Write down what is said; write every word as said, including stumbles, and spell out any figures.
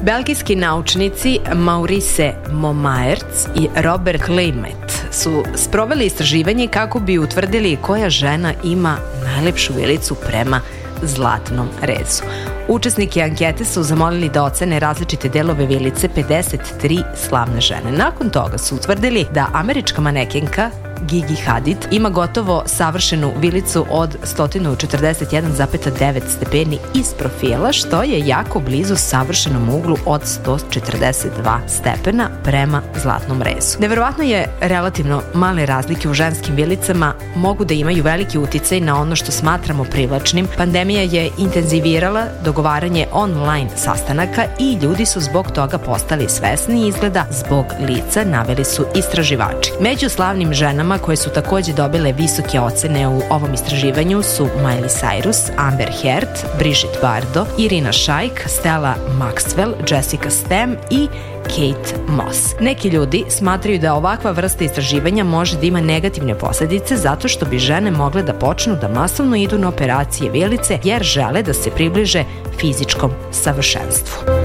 Belgijski naučnici Maurice Momaerts i Robert Kleimet su sproveli istraživanje kako bi utvrdili koja žena ima najlepšu vilicu prema zlatnom rezu. Učesnike ankete su zamolili da ocene različite delove vilice pedeset tri slavne žene. Nakon toga su utvrdili da američka manekenka Gigi Hadid ima gotovo savršenu vilicu od sto četrdeset jedan zarez devet stepeni iz profila, što je jako blizu savršenom uglu od sto četrdeset dva stepena prema zlatnom rezu. Neverovatno je relativno male razlike u ženskim vilicama mogu da imaju veliki uticaj na ono što smatramo privlačnim. Pandemija je intenzivirala dogovaranje online sastanaka i ljudi su zbog toga postali svesni izgleda zbog lica, naveli su istraživači. Među slavnim ženama koje su takođe dobile visoke ocene u ovom istraživanju su Miley Cyrus, Amber Heard, Brigitte Bardot, Irina Shayk, Stella Maxwell, Jessica Stem i Kate Moss. Neki ljudi smatraju da ovakva vrsta istraživanja može da ima negativne posledice zato što bi žene mogle da počnu da masovno idu na operacije vilice jer žele da se približe fizičkom savršenstvu.